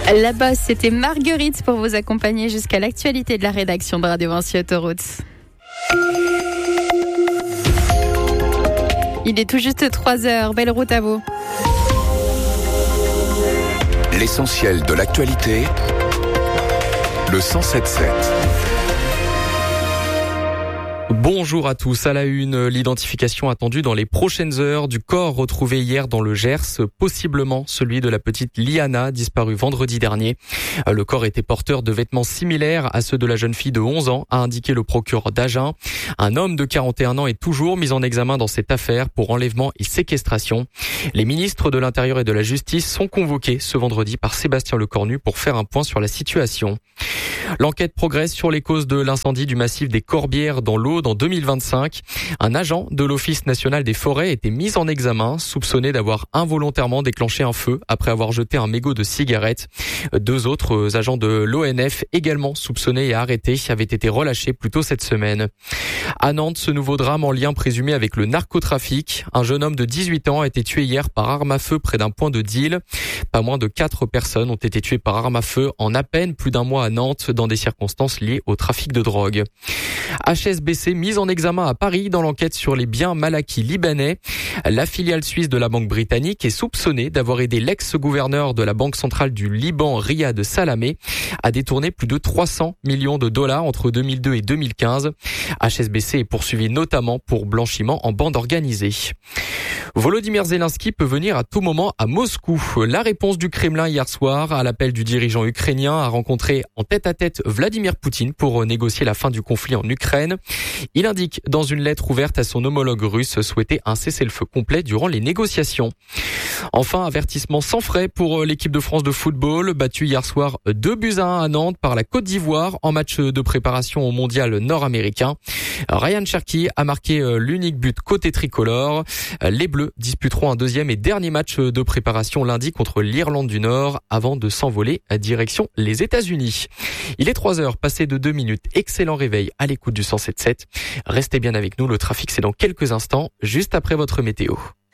La bosse, c'était Marguerite pour vous accompagner jusqu'à l'actualité de la rédaction de Radio Vinci Autoroute. Il est tout juste 3h. Belle route à vous. L'essentiel de l'actualité, le 107.7. Bonjour à tous. À la une, l'identification attendue dans les prochaines heures du corps retrouvé hier dans le Gers, possiblement celui de la petite Liana, disparue vendredi dernier. Le corps était porteur de vêtements similaires à ceux de la jeune fille de 11 ans, a indiqué le procureur d'Agen. Un homme de 41 ans est toujours mis en examen dans cette affaire pour enlèvement et séquestration. Les ministres de l'Intérieur et de la Justice sont convoqués ce vendredi par Sébastien Lecornu pour faire un point sur la situation. L'enquête progresse sur les causes de l'incendie du massif des Corbières dans l'Aude en 2025. Un agent de l'Office national des forêts était mis en examen, soupçonné d'avoir involontairement déclenché un feu après avoir jeté un mégot de cigarette. 2 autres agents de l'ONF, également soupçonnés et arrêtés, avaient été relâchés plus tôt cette semaine. À Nantes, ce nouveau drame en lien présumé avec le narcotrafic. Un jeune homme de 18 ans a été tué hier par arme à feu près d'un point de deal. Pas moins de 4 personnes ont été tuées par arme à feu en à peine plus d'un mois à Nantes dans des circonstances liées au trafic de drogue. HSBC mise en examen à Paris dans l'enquête sur les biens mal acquis libanais. La filiale suisse de la banque britannique est soupçonnée d'avoir aidé l'ex-gouverneur de la banque centrale du Liban, Riyad Salamé, à détourner plus de 300 millions de dollars entre 2002 et 2015. HSBC est poursuivi notamment pour blanchiment en bande organisée. Volodymyr Zelensky peut venir à tout moment à Moscou. La réponse du Kremlin hier soir à l'appel du dirigeant ukrainien à rencontrer en tête-à-tête Vladimir Poutine pour négocier la fin du conflit en Ukraine. Il indique dans une lettre ouverte à son homologue russe souhaiter un cessez-le-feu complet durant les négociations. Enfin, avertissement sans frais pour l'équipe de France de football, battue hier soir 2-1 à Nantes par la Côte d'Ivoire en match de préparation au mondial nord-américain. Ryan Cherki a marqué l'unique but côté tricolore. Les Bleus disputeront un deuxième et dernier match de préparation lundi contre l'Irlande du Nord avant de s'envoler à direction les États-Unis. Il est 3h, passé de 2 minutes. Excellent réveil à l'écoute du 107.7. Restez bien avec nous, le trafic c'est dans quelques instants, juste après votre météo.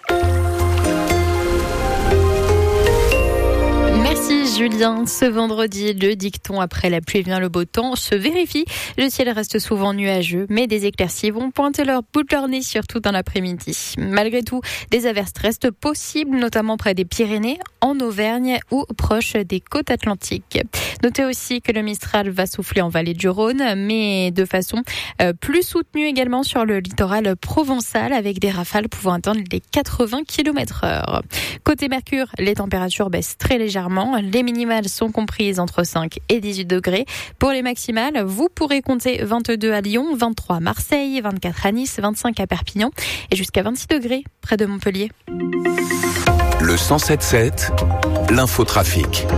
Merci Julien. Ce vendredi, le dicton après la pluie vient le beau temps se vérifie. Le ciel reste souvent nuageux, mais des éclaircies vont pointer leur bout de leur nez, surtout dans l'après-midi. Malgré tout, des averses restent possibles, notamment près des Pyrénées, en Auvergne ou proche des côtes atlantiques. Notez aussi que le Mistral va souffler en vallée du Rhône, mais de façon plus soutenue également sur le littoral provençal, avec des rafales pouvant atteindre les 80 km/h. Côté Mercure, les températures baissent très légèrement. Les minimales sont comprises entre 5 et 18 degrés. Pour les maximales, vous pourrez compter 22 à Lyon, 23 à Marseille, 24 à Nice, 25 à Perpignan et jusqu'à 26 degrés près de Montpellier. Le 107.7, l'infotrafic.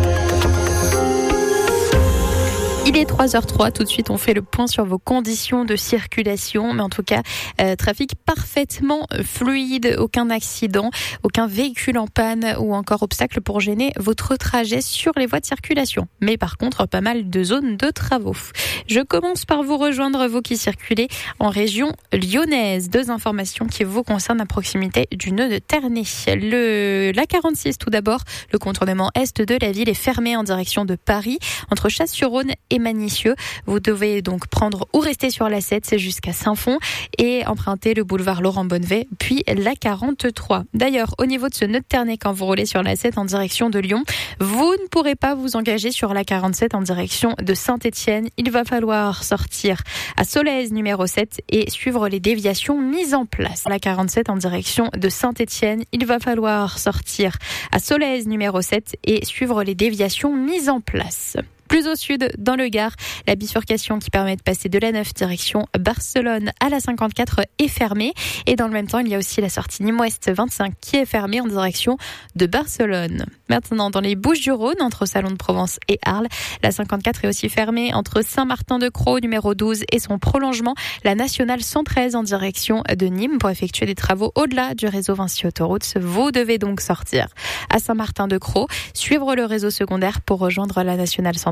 Il est 3h03, tout de suite on fait le point sur vos conditions de circulation, mais en tout cas trafic parfaitement fluide, aucun accident, aucun véhicule en panne ou encore obstacle pour gêner votre trajet sur les voies de circulation. Mais par contre pas mal de zones de travaux. Je commence par vous rejoindre, vous qui circulez en région lyonnaise. 2 informations qui vous concernent à proximité du nœud de Ternay. L'A46 tout d'abord, le contournement est de la ville est fermé en direction de Paris, entre Chasse-sur-Rhône et Manicieux. Vous devez donc prendre ou rester sur l'A7, c'est jusqu'à Saint-Fond, et emprunter le boulevard Laurent-Bonnevet, puis l'A43. D'ailleurs, au niveau de ce nœud de Ternay, quand vous roulez sur l'A7 en direction de Lyon, vous ne pourrez pas vous engager sur l'A47 en direction de Saint-Étienne. Il va falloir sortir à Solèze numéro 7 et suivre les déviations mises en place. L'A47 en direction de Saint-Étienne, il va falloir sortir à Solèze numéro 7 et suivre les déviations mises en place. Plus au sud, dans le Gard, la bifurcation qui permet de passer de la 9 direction Barcelone à la 54 est fermée. Et dans le même temps, il y a aussi la sortie Nîmes-Ouest 25 qui est fermée en direction de Barcelone. Maintenant, dans les Bouches-du-Rhône, entre Salon de Provence et Arles, la 54 est aussi fermée entre Saint-Martin-de-Crau, numéro 12, et son prolongement, la nationale 113 en direction de Nîmes pour effectuer des travaux au-delà du réseau Vinci Autoroute. Vous devez donc sortir à Saint-Martin-de-Crau, suivre le réseau secondaire pour rejoindre la nationale 113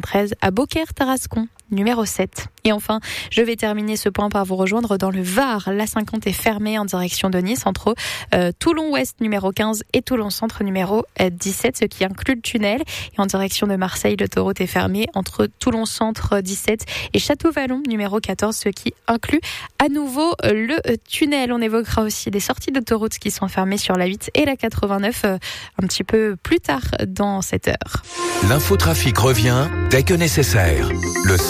113 à Beaucaire-Tarascon, numéro 7. Et enfin, je vais terminer ce point par vous rejoindre dans le Var. L'A50 est fermée en direction de Nice entre Toulon-Ouest numéro 15 et Toulon-Centre numéro 17, ce qui inclut le tunnel. Et en direction de Marseille, l'autoroute est fermée entre Toulon-Centre 17 et Château-Vallon numéro 14, ce qui inclut à nouveau le tunnel. On évoquera aussi des sorties d'autoroute qui sont fermées sur la 8 et la 89 un petit peu plus tard dans cette heure. L'infotrafic revient dès que nécessaire. Le